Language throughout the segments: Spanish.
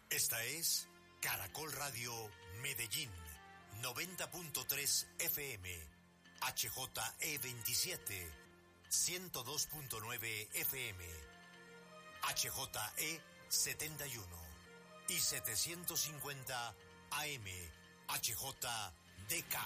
Esta es Caracol Radio Medellín, 90.3 FM, HJE27, 102.9 FM, HJE71 y 750 AM, HJDK.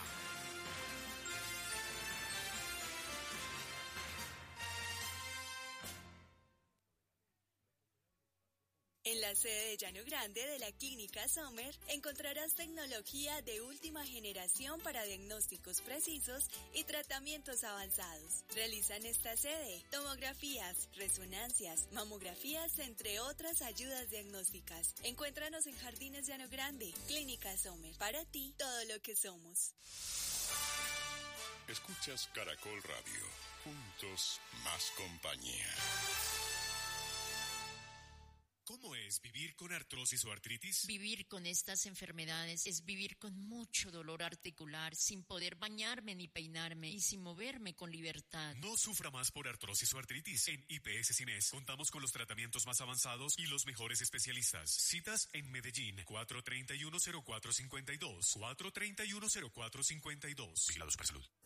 En la sede de Llano Grande de la Clínica Sommer encontrarás tecnología de última generación para diagnósticos precisos y tratamientos avanzados. Realizan esta sede tomografías, resonancias, mamografías, entre otras ayudas diagnósticas. Encuéntranos en Jardines Llano Grande, Clínica Sommer. Para ti, todo lo que somos. Escuchas Caracol Radio. Juntos, más compañía. ¿Cómo es vivir con artrosis o artritis? Vivir con estas enfermedades es vivir con mucho dolor articular, sin poder bañarme ni peinarme y sin moverme con libertad. No sufra más por artrosis o artritis. En IPS Cines contamos con los tratamientos más avanzados y los mejores especialistas. Citas en Medellín, 431-0452. 431-0452. Vigilados para salud.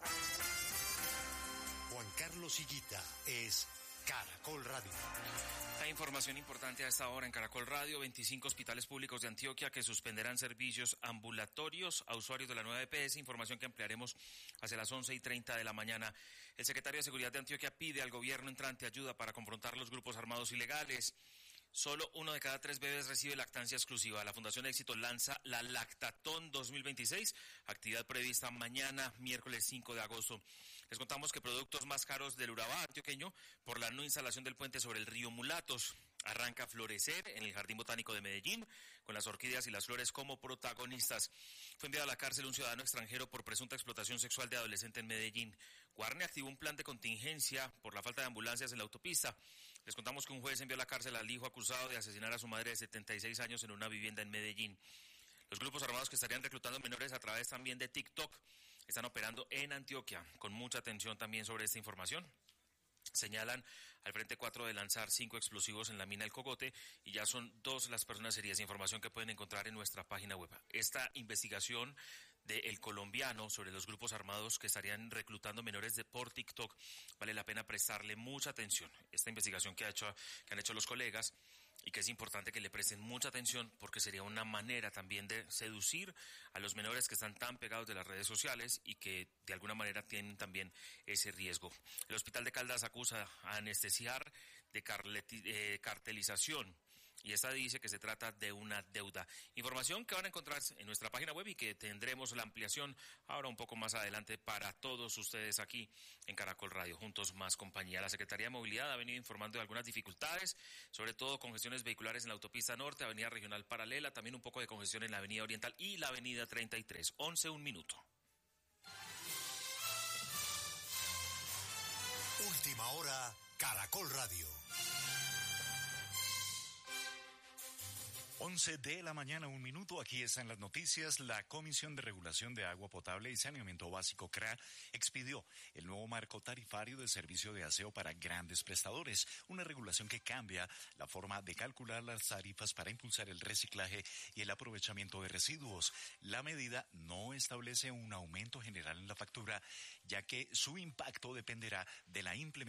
Juan Carlos Higuita es Caracol Radio. Hay información importante a esta hora en Caracol Radio. 25 hospitales públicos de Antioquia que suspenderán servicios ambulatorios a usuarios de la nueva EPS. Información que emplearemos hacia las 11:30 de la mañana. El secretario de Seguridad de Antioquia pide al gobierno entrante ayuda para confrontar los grupos armados ilegales. Solo 1 de cada 3 bebés recibe lactancia exclusiva. La Fundación Éxito lanza la Lactatón 2026, actividad prevista mañana, miércoles 5 de agosto. Les contamos que productos más caros del Urabá antioqueño por la no instalación del puente sobre el río Mulatos. Arranca a florecer en el Jardín Botánico de Medellín, con las orquídeas y las flores como protagonistas. Fue enviado a la cárcel un ciudadano extranjero por presunta explotación sexual de adolescente en Medellín. Guarne activó un plan de contingencia por la falta de ambulancias en la autopista. Les contamos que un juez envió a la cárcel al hijo acusado de asesinar a su madre de 76 años en una vivienda en Medellín. Los grupos armados que estarían reclutando menores a través también de TikTok están operando en Antioquia. Con mucha atención también sobre esta información. Señalan al Frente 4 de lanzar 5 explosivos en la mina El Cogote y ya son 2 las personas heridas. Información que pueden encontrar en nuestra página web. Esta investigación de El Colombiano sobre los grupos armados que estarían reclutando menores por TikTok, vale la pena prestarle mucha atención. Esta investigación que han hecho los colegas y que es importante que le presten mucha atención porque sería una manera también de seducir a los menores que están tan pegados de las redes sociales y que de alguna manera tienen también ese riesgo. El Hospital de Caldas acusa a Anestesiar de cartelización. Y esta dice que se trata de una deuda. Información que van a encontrar en nuestra página web y que tendremos la ampliación ahora un poco más adelante para todos ustedes aquí en Caracol Radio. Juntos más compañía. La Secretaría de Movilidad ha venido informando de algunas dificultades, sobre todo congestiones vehiculares en la autopista norte, avenida regional paralela, también un poco de congestión en la avenida oriental y la avenida 33. 11:01. Última hora, Caracol Radio. 11 de la mañana, 1 minuto. Aquí están las noticias. La Comisión de Regulación de Agua Potable y Saneamiento Básico, CRA, expidió el nuevo marco tarifario del servicio de aseo para grandes prestadores, una regulación que cambia la forma de calcular las tarifas para impulsar el reciclaje y el aprovechamiento de residuos. La medida no establece un aumento general en la factura, ya que su impacto dependerá de la implementación